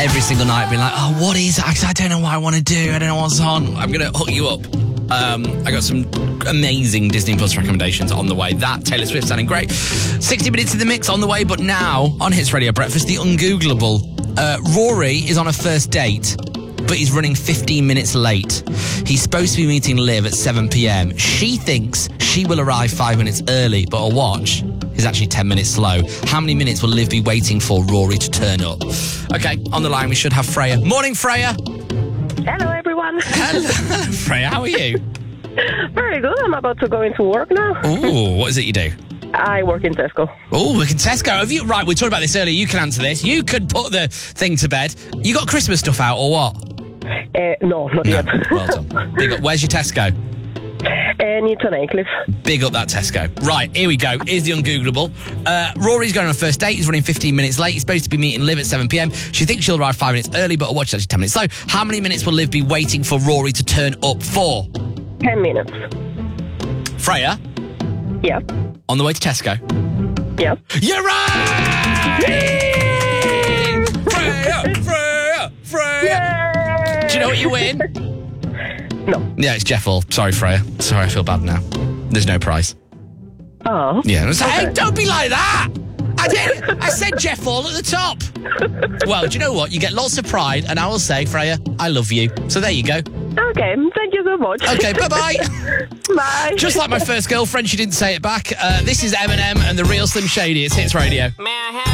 every single night being like, oh, what is it? I don't know what I want to do. I don't know what's on. I'm going to hook you up. I got some amazing Disney Plus recommendations on the way. That, Taylor Swift sounding great. 60 minutes in the mix on the way, but now on Hits Radio Breakfast, the ungoogleable. Rory is on a first date, but he's running 15 minutes late. He's supposed to be meeting Liv at 7 p.m. She thinks she will arrive 5 minutes early, but her watch is actually 10 minutes slow. How many minutes will Liv be waiting for Rory to turn up? Okay, on the line we should have Freya. Morning, Freya. Hello, everyone. Hello, Freya. How are you? Very good. I'm about to go into work now. Oh, what is it you do? I work in Tesco. Oh, work in Tesco. Have you? Right, we talked about this earlier. You can answer this. You could put the thing to bed. You got Christmas stuff out or what? No, not yet. Well done. Big up. Where's your Tesco? Newton Aycliffe. Big up that Tesco. Right, here we go. Here's the ungoogleable. Rory's going on a first date. He's running 15 minutes late. He's supposed to be meeting Liv at 7 p.m. She thinks she'll arrive 5 minutes early, but her watch is actually 10 minutes slow. How many minutes will Liv be waiting for Rory to turn up for? 10 minutes. Freya? Yeah. On the way to Tesco? Yeah. You're right! Freya! Do you know what you win? No. Yeah, it's Jeff Hall. Sorry, Freya. Sorry, I feel bad now. There's no prize. Oh. Yeah. Hey, don't be like that! I said Jeff Hall at the top. Well, do you know what? You get lots of pride, and I will say, Freya, I love you. So there you go. Okay, thank you so much. Okay, bye-bye. Bye. Just like my first girlfriend, she didn't say it back. This is Eminem and the Real Slim Shady. It's Hits Radio. May I have